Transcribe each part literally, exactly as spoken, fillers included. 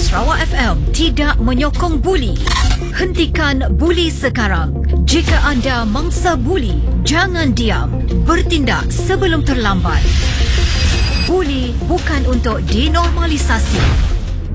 Sarawak F M tidak menyokong buli. Hentikan buli sekarang. Jika anda mangsa buli, jangan diam. Bertindak sebelum terlambat. Buli bukan untuk dinormalisasi.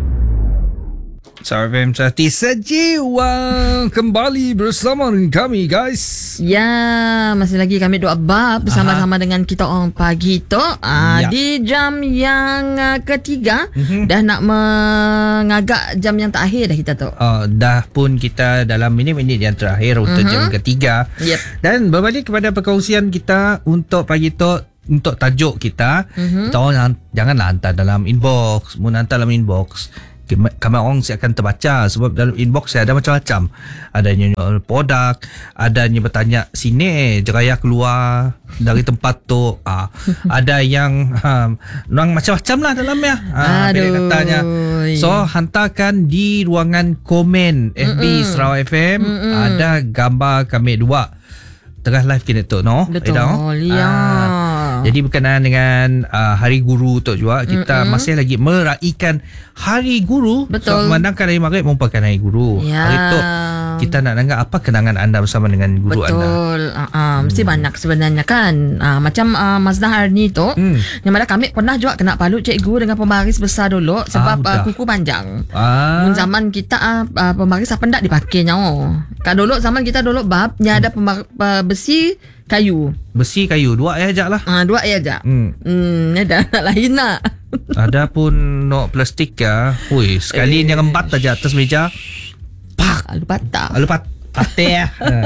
Sarawak F M Sati Sejiwa kembali bersama dengan kami, guys. Ya, masih lagi kami dua bab bersama-sama dengan kita orang pagi tu uh, ya. Di jam yang uh, ketiga. Mm-hmm. Dah nak mengagak jam yang terakhir dah kita tu. uh, Dah pun kita dalam minit-minit yang terakhir untuk mm-hmm. jam ketiga. Yep. Dan berbalik kepada perkongsian kita untuk pagi tu, untuk tajuk kita, mm-hmm. kita orang janganlah hantar dalam inbox. Mun hantar dalam inbox, kami orang saya akan terbaca, sebab dalam inbox saya ada macam-macam. Adanya produk, adanya bertanya sini jeraya keluar dari tempat tu. Ah, ada yang um, macam-macam lah dalamnya. Ah, katanya. So hantarkan di ruangan komen F B Mm-mm. Sarawak F M. Mm-mm. Ada gambar kami dua tengah live kini tu, no? Betul. Ya. Ah, jadi berkenaan dengan uh, Hari Guru tu juga, kita Mm-mm. masih lagi meraikan Hari Guru. Betul. So, memandangkan Hari Maghrib merupakan Hari Guru. Ya. Hari tu kita nak dengar apa kenangan anda bersama dengan guru Betul. anda. Betul. Uh, uh, mesti hmm. banyak sebenarnya kan. Uh, macam uh, Mazda Harni tu, hmm. yang mana kami pernah juga kena palut cikgu dengan pembaris besar dulu sebab ah, uh, kuku panjang. Ah. Mun zaman kita uh, uh, pembaris apa ndak dipakainya. Oh. Kan dulu zaman kita dulu bab nya ada pembaris uh, besi kayu. Besi kayu dua air ajak lah. Ah, dua air ajak. Hmm. Hmm, ada lain nak. Ada pun no plastik ya. Hui, sekali eh. yang empat aja atas meja. Pak, alu patah. Alu pat patih.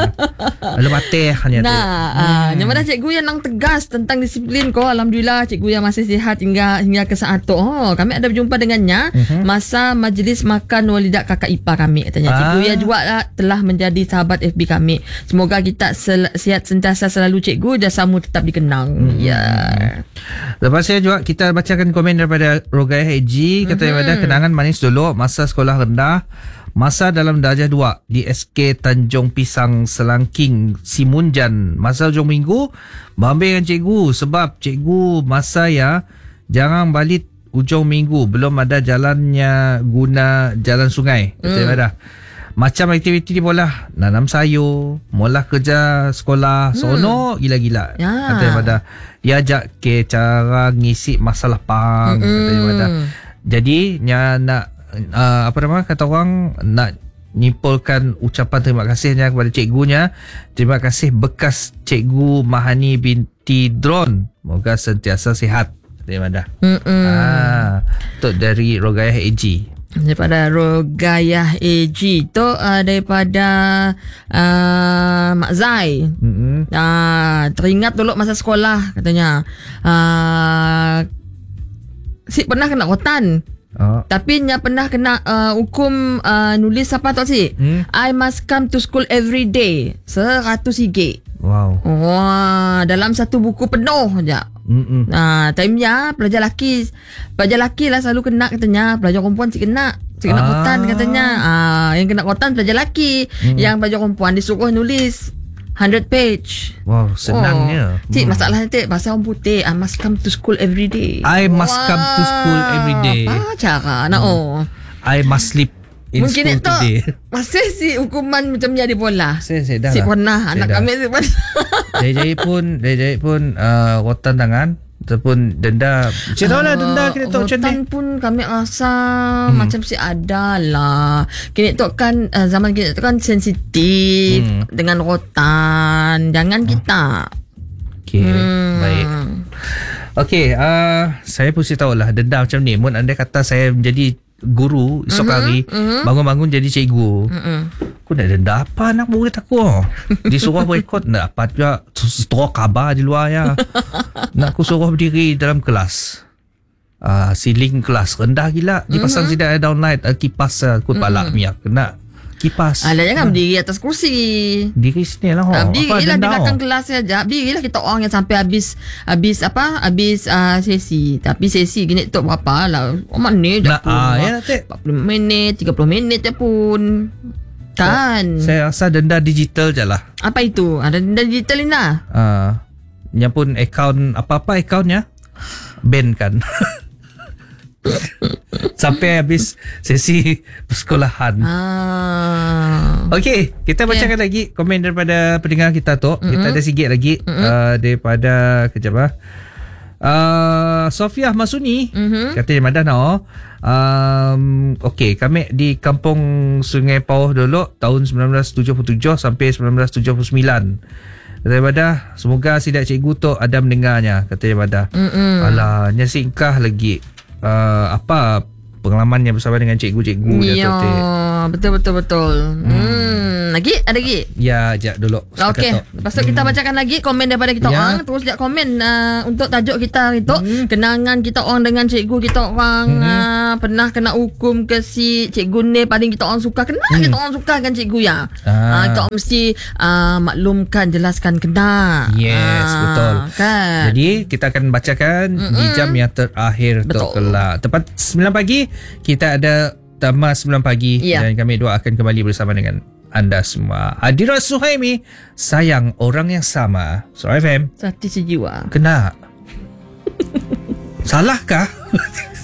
Alu patih hanya tu. Nah, hmm. uh, yang mana cikgu yang nang tegas tentang disiplin ko. Alhamdulillah cikgu yang masih sihat hingga hingga ke saat tu. Oh, kami ada berjumpa dengannya uh-huh. masa majlis makan walidak kakak ipar kami katanya. Ah. Cikgu yang juga lah, telah menjadi sahabat F B kami. Semoga kita sel- sihat sentiasa selalu cikgu, jasamu tetap dikenang. Hmm. Ya. Lepas saya juga kita bacakan komen daripada Rogaya Haji, kata uh-huh. ada kenangan manis dulu masa sekolah rendah. Masa dalam darjah dua di S K Tanjung Pisang Selangking Simunjan. Masa hujung minggu berambil dengan cikgu, sebab cikgu masa ya jangan balik hujung minggu, belum ada jalannya guna jalan sungai. Betul mm. dah. Macam aktiviti di bola, nanam sayur, mula kerja sekolah, sono mm. gila-gila. Ya. Katanya pada dia ajak ke cara ngisi masa lapang. Mm-mm. Katanya pada. Jadi nya nak Uh, apa nama kata orang nak nyimpulkan ucapan terima kasihnya kepada cikgunya. Terima kasih bekas cikgu Mahani binti Dron, moga sentiasa sihat. Terima dah. Ah, tu dari Rogayah A G. Daripada Rogayah A G tu uh, daripada uh, Mak Zai. Uh, teringat dulu masa sekolah katanya. Uh, si pernah kena rotan. Oh. Tapi nya pernah kena uh, hukum uh, nulis apa tu si? Hmm? I must come to school every day. Seratus ringgit. Wow. Wah, dalam satu buku penuh aja. Hmm. Nah, time-nya pelajar lelaki, pelajar lelaki lah selalu kena katanya. Pelajar perempuan si kena. Si kena ah. kotan katanya. Ah, yang kena kotan pelajar lelaki, hmm. yang pelajar perempuan disuruh nulis hundred page. Wow, senangnya. Oh. Cik, masalahnya cik, bahasa orang putih, I must come to school every day. I must Wah. come to school every day. Apa cara nak hmm. oh. I must sleep in mungkin school today. Masih si hukuman macam ni di bola. Saya saya dah. Si pernah anak dah. kami si pernah. Jai-jai pun, jai-jai pun uh, rotan tangan ataupun denda. Saya tahu lah denda kita tahu macam ni. Rotan pun kami rasa hmm. macam si ada lah. Kini tu kan uh, zaman kita tu kan sensitif hmm. dengan rotan. Jangan hmm. kita. Okey, hmm. baik. Okey, uh, saya pun tahu lah denda macam ni. Mun anda kata saya menjadi guru esok uh-huh, hari uh-huh. bangun-bangun jadi cikgu. Uh-huh. Aku nak denda apa anak murid aku? Disuruh berekod nak dapat juga stok khabar di luar ya. Nak aku suruh berdiri dalam kelas. Uh, siling kelas rendah gila. Dipasang uh-huh. tidak ada downlight uh, kipas aku uh, palak uh-huh. miak kena kipas. Alah jangan berdiri atas kursi. Diri sini lah. Uh, berdirilah di belakang kelas saja. Berdirilah kita orang yang sampai habis habis apa? Habis uh, sesi. Tapi sesi gini tu berapa lah? Oh, mana je nah, pun. Ah, ya, empat puluh minit, tiga puluh minit je pun. Kan. Saya rasa denda digital je lah. Apa itu? Ada denda digital ni lah. Uh, yang pun akaun apa-apa akaunnya ban kan. sampai habis sesi persekolahan. Ah. Okey, kita bacakan okay. lagi komen daripada pendengar kita tu. Mm-hmm. Kita ada sikit lagi mm-hmm. uh, daripada kejap ah. Uh, Sofiah Masuni mm-hmm. katanya Madan oh. Um, Okey, kami di Kampung Sungai Pauh dulu tahun sembilan belas tujuh puluh tujuh sampai sembilan belas tujuh puluh sembilan. Katanya Madah, semoga sidak cikgu tu ada mendengarnya. Katanya Madah. Alah, nyasingkah lagi uh, apa pengalamannya bersama dengan cikgu-cikgu. Ya, betul-betul-betul. Hmm. hmm. Lagi? Ada lagi? Ya, sekejap dulu. Okey. Lepas tu kita bacakan lagi komen daripada kita ya. orang. Terus sekejap komen uh, untuk tajuk kita itu. Hmm. Kenangan kita orang dengan cikgu kita orang. Hmm. Uh, pernah kena hukum ke si cikgu ni paling kita orang suka. Kenapa hmm. kita orang suka kan cikgu ya? Ah. Uh, kita orang mesti uh, maklumkan, jelaskan kena. Yes, uh, betul. Kan? Jadi kita akan bacakan Mm-mm. di jam yang terakhir tu kelak. Tepat sembilan pagi kita ada Tama sembilan pagi ya. Dan kami dua akan kembali bersama dengan anda semua. Adira Suhaimi, sayang orang yang sama. Suara F M, Sati sejiwa. Kena. Salahkah?